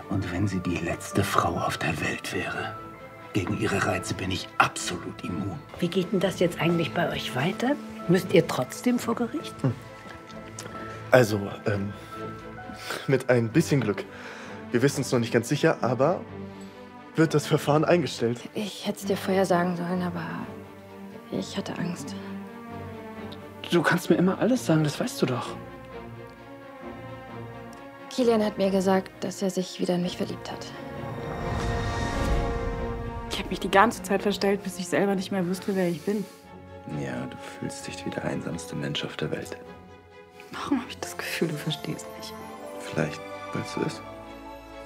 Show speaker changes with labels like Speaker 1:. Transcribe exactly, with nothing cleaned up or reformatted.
Speaker 1: Und wenn sie die letzte Frau auf der Welt wäre, gegen ihre Reize bin ich absolut immun.
Speaker 2: Wie geht denn das jetzt eigentlich bei euch weiter? Müsst ihr trotzdem vor Gericht? Hm.
Speaker 3: Also, ähm, mit ein bisschen Glück. Wir wissen es noch nicht ganz sicher, aber wird das Verfahren eingestellt.
Speaker 4: Ich hätte es dir vorher sagen sollen, aber ich hatte Angst.
Speaker 5: Du kannst mir immer alles sagen, das weißt du doch.
Speaker 4: Kilian hat mir gesagt, dass er sich wieder in mich verliebt hat.
Speaker 6: Ich habe mich die ganze Zeit verstellt, bis ich selber nicht mehr wusste, wer ich bin.
Speaker 7: Ja, du fühlst dich wie der einsamste Mensch auf der Welt.
Speaker 6: Warum habe ich das Gefühl, du verstehst mich?
Speaker 7: Vielleicht, weil es so ist.